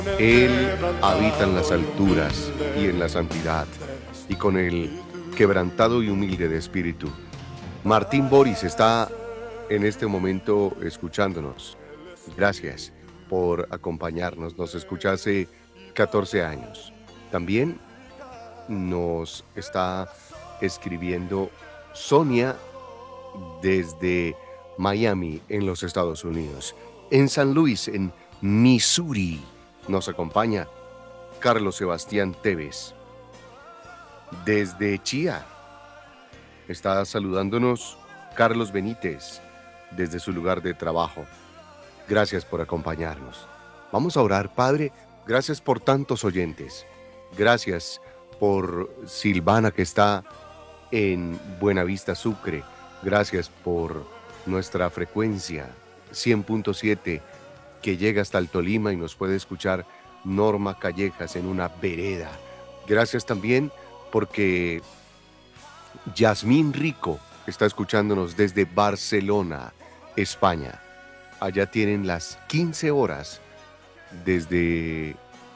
Él habita en las alturas y en la santidad, y con el quebrantado y humilde de espíritu. Martín Boris está en este momento escuchándonos. Gracias por acompañarnos. Nos escucha hace 14 años. También nos está escribiendo Sonia desde Miami, en los Estados Unidos. En San Luis, en Missouri, nos acompaña Carlos Sebastián Tevez. Desde Chía está saludándonos Carlos Benítez desde su lugar de trabajo. Gracias por acompañarnos. Vamos a orar, Padre. Gracias por tantos oyentes. Gracias por Silvana, que está en Buenavista, Sucre. Gracias por nuestra frecuencia 100.7 que llega hasta el Tolima y nos puede escuchar Norma Callejas en una vereda. Gracias también porque Yasmín Rico está escuchándonos desde Barcelona, España. Allá tienen las 15 horas desde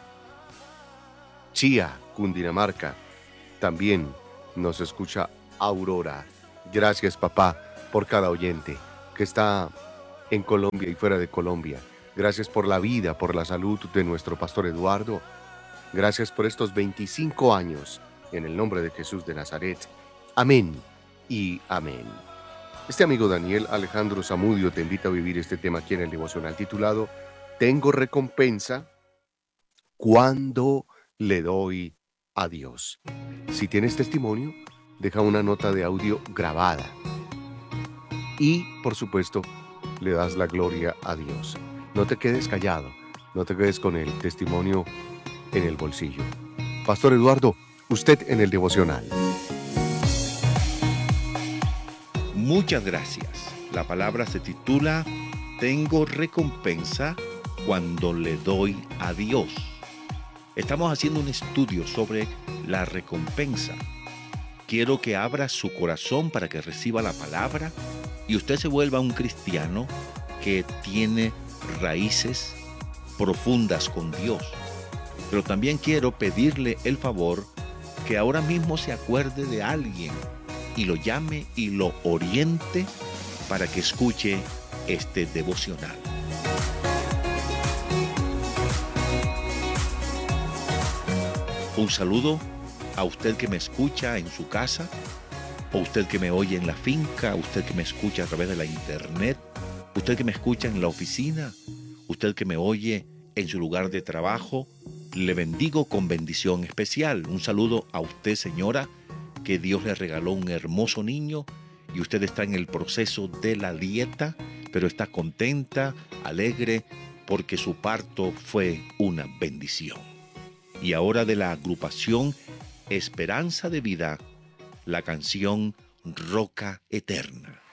Chía, Cundinamarca. También nos escucha Aurora. Gracias, papá, por cada oyente que está en Colombia y fuera de Colombia. Gracias por la vida, por la salud de nuestro pastor Eduardo. Gracias por estos 25 años. En el nombre de Jesús de Nazaret. Amén y amén. Este amigo Daniel Alejandro Zamudio te invita a vivir este tema aquí en el devocional titulado Tengo recompensa cuando le doy a Dios. Si tienes testimonio, deja una nota de audio grabada y, por supuesto, le das la gloria a Dios. No te quedes callado, no te quedes con el testimonio en el bolsillo. Pastor Eduardo, usted en el devocional. Muchas gracias. La palabra se titula Tengo recompensa cuando le doy a Dios. Estamos haciendo un estudio sobre la recompensa. Quiero que abra su corazón para que reciba la palabra y usted se vuelva un cristiano que tiene raíces profundas con Dios. Pero también quiero pedirle el favor que ahora mismo se acuerde de alguien y lo llame y lo oriente para que escuche este devocional. Un saludo a usted que me escucha en su casa, o usted que me oye en la finca, usted que me escucha a través de la internet, usted que me escucha en la oficina, usted que me oye en su lugar de trabajo. Le bendigo con bendición especial. Un saludo a usted, señora, que Dios le regaló un hermoso niño y usted está en el proceso de la dieta, pero está contenta, alegre, porque su parto fue una bendición. Y ahora de la agrupación Esperanza de Vida, la canción Roca Eterna.